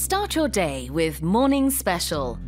Start your day with Morning Special.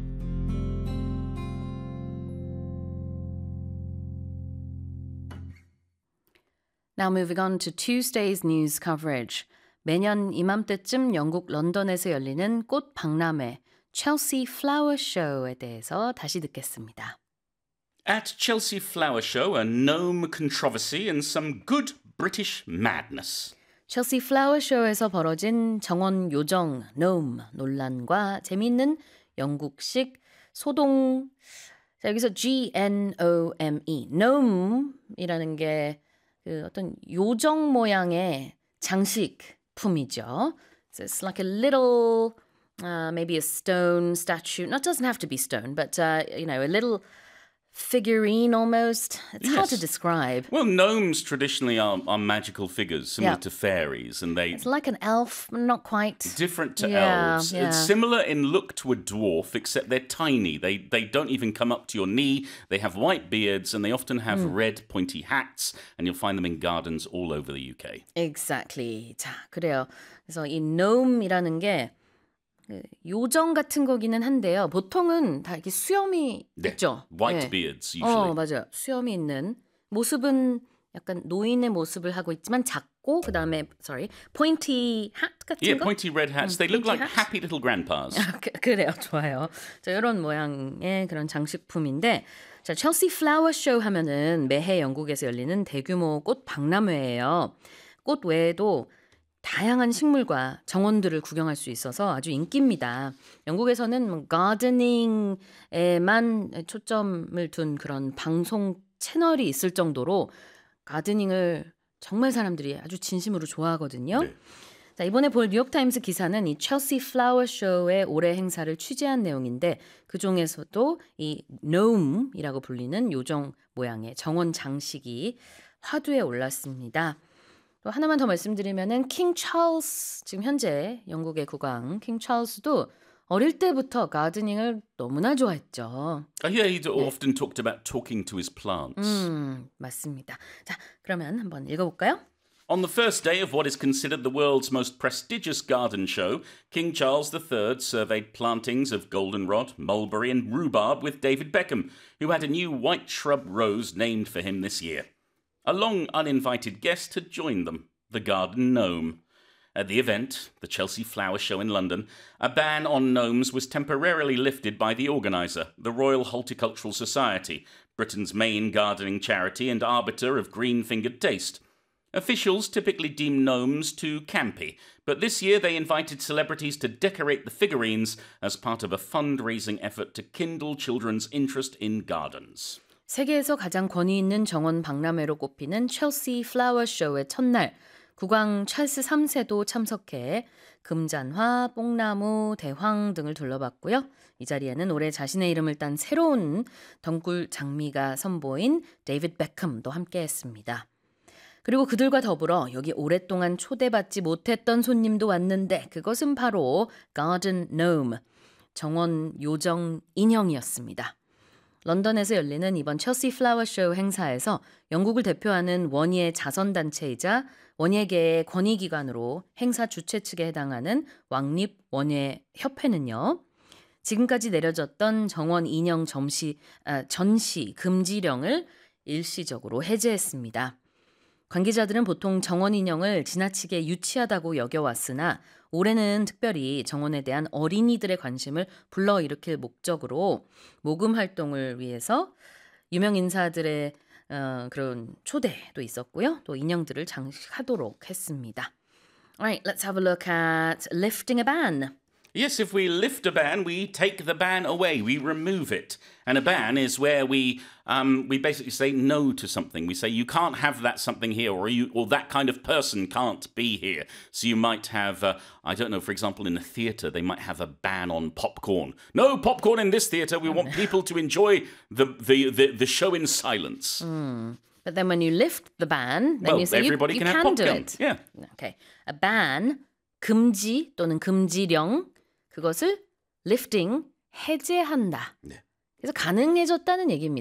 Now moving on to Tuesday's news coverage. 매년 이맘때쯤 영국 런던에서 열리는 꽃 박람회 Chelsea Flower Show에 대해서 다시 듣겠습니다. At Chelsea Flower Show, a gnome controversy and some good British madness. 첼시 플라워 쇼에서 벌어진 정원 요정 gnome 논란과 재미있는 영국식 소동. 자, 여기서 G-N-O-M-E gnome이라는 게 그 어떤 요정 모양의 장식품이죠. So it's like a little maybe a stone statue. No, it doesn't have to be stone, but you know, a little figurine almost. It's hard to describe. Well, gnomes traditionally are magical figures similar to fairies, and It's like an elf, but not quite. different to elves. Yeah. It's similar in look to a dwarf, except they're tiny. They don't even come up to your knee. They have white beards, and they often have red pointy hats, and you'll find them in gardens all over the UK. Exactly. 자, 그래요. 그래서 이 gnome이라는 게 요정 같은 거기는 한데요. 보통은 다 이렇게 수염이 있죠. White beards, usually. 맞아요. 수염이 있는 모습은 약간 노인의 모습을 하고 있지만 작고 그다음에 pointy hat 같은 Yeah, 거? pointy red hats. They look like hats? happy little grandpas. 그래요. 좋아요. 자, 이런 모양의 그런 장식품인데 자, 첼시 플라워 쇼 하면은 매해 영국에서 열리는 대규모 꽃 박람회예요. 꽃 외에도 다양한 식물과 정원들을 구경할 수 있어서 아주 인기입니다. 영국에서는 가드닝에만 초점을 둔 그런 방송 채널이 있을 정도로 가드닝을 정말 사람들이 아주 진심으로 좋아하거든요. 네. 자, 이번에 볼 뉴욕타임스 기사는 이 첼시 플라워 쇼의 올해 행사를 취재한 내용인데 그중에서도 이 gnome이라고 불리는 요정 모양의 정원 장식이 화두에 올랐습니다. 또 하나만 더 말씀드리면은 킹 찰스 지금 현재 영국의 국왕 킹 찰스도 어릴 때부터 가드닝을 너무나 좋아했죠. Yeah, he often talked about talking to his plants. 맞습니다. 자, 그러면 한번 읽어볼까요? On the first day of what is considered the world's most prestigious garden show, King Charles III surveyed plantings of goldenrod, mulberry and rhubarb with David Beckham, who had a new white shrub rose named for him this year. A long uninvited guest had joined them, the garden gnome. At the event, the Chelsea Flower Show in London, a ban on gnomes was temporarily lifted by the organiser, the Royal Horticultural Society, Britain's main gardening charity and arbiter of green-fingered taste. Officials typically deem gnomes too campy, but this year they invited celebrities to decorate the figurines as part of a fundraising effort to kindle children's interest in gardens. 세계에서 가장 권위 있는 정원 박람회로 꼽히는 첼시 플라워 쇼의 첫날 국왕 찰스 3세도 참석해 금잔화, 뽕나무, 대황 등을 둘러봤고요. 이 자리에는 올해 자신의 이름을 딴 새로운 덩굴 장미가 선보인 데이비드 베컴도 함께했습니다. 그리고 그들과 더불어 여기 오랫동안 초대받지 못했던 손님도 왔는데 그것은 바로 garden gnome, 정원 요정 인형이었습니다. 런던에서 열리는 이번 첼시 플라워 쇼 행사에서 영국을 대표하는 원예 자선단체이자 원예계의 권위기관으로 행사 주최 측에 해당하는 왕립 원예 협회는요. 지금까지 내려졌던 정원 인형 전시 금지령을 일시적으로 해제했습니다. 관계자들은 보통 정원 인형을 지나치게 유치하다고 여겨왔으나 올해는 특별히 정원에 대한 어린이들의 관심을 불러일으킬 목적으로 모금 활동을 위해서 유명 인사들의 그런 초대도 있었고요. 또 인형들을 장식하도록 했습니다. Alright, let's have a look at lifting a ban. Yes, if we lift a ban, we take the ban away, we remove it. And a ban is where we basically say no to something. We say you can't have that something here, or that kind of person can't be here. So you might have, I don't know, for example, in a theatre, they might have a ban on popcorn. No popcorn in this theatre. We want people to enjoy the show in silence. But then when you lift the ban, then you say everybody you can have can do popcorn. it. Yeah. Okay. A ban, 금지 또는 금지령, 그것을 lifting, 해제한다. 네. 그래서 가능해졌다는 얘기입니다.